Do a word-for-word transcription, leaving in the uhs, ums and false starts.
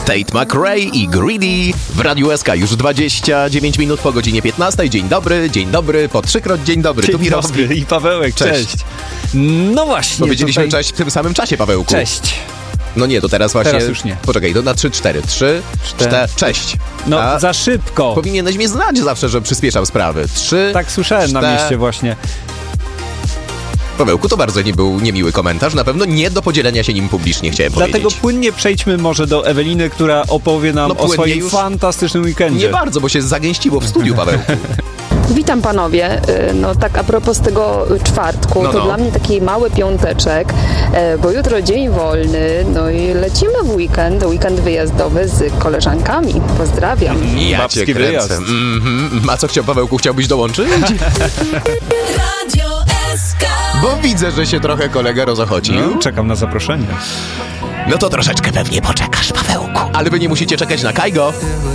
Tate McRae i Greedy w Radiu S K już dwadzieścia dziewięć minut po godzinie piętnastej. Dzień dobry, dzień dobry, po trzykroć dzień dobry. Dzień tu Mirowski dobry i Pawełek, cześć. cześć. No właśnie. Powiedzieliśmy tutaj... cześć w tym samym czasie, Pawełku. Cześć. No nie, to teraz właśnie... Teraz już nie. Poczekaj, to na trzy cztery. trzy, cztery, cześć. No A za szybko. powinieneś mnie znać zawsze, że przyspieszam sprawy. trzy, Tak słyszałem cztery... na mieście właśnie. Pawełku, to bardzo nie był niemiły komentarz, na pewno nie do podzielenia się nim publicznie, chciałem Dlatego powiedzieć. płynnie przejdźmy może do Eweliny, która opowie nam No, o swoim już... fantastycznym weekendzie. Nie bardzo, bo się zagęściło w studiu, Pawełku. Witam panowie. No tak a propos tego czwartku, No, to no. dla mnie taki mały piąteczek, bo jutro dzień wolny, no i lecimy w weekend, weekend wyjazdowy z koleżankami. Pozdrawiam. Ja Babski cię kręcę. wyjazd. Mm-hmm. A co chciał, Pawełku, chciałbyś dołączyć? Radio S K. Bo widzę, że się trochę kolega rozochocił. No, czekam na zaproszenie. No to troszeczkę pewnie poczekasz, Pawełku. Ale wy nie musicie czekać na Kajgo.